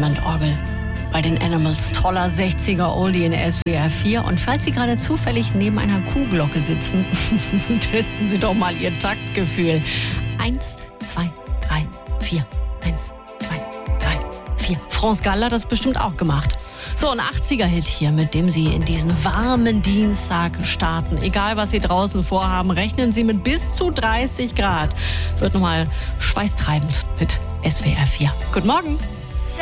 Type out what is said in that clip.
Hammond-Orgel bei den Animals. Toller 60er Oldie in SWR 4. Und falls Sie gerade zufällig neben einer Kuhglocke sitzen, testen Sie doch mal Ihr Taktgefühl. 1, 2, 3, 4. 1, 2, 3, 4. France Gall hat das bestimmt auch gemacht. So, ein 80er-Hit hier, mit dem Sie in diesen warmen Dienstag starten. Egal, was Sie draußen vorhaben, rechnen Sie mit bis zu 30 Grad. Wird nochmal schweißtreibend mit SWR 4. Guten Morgen.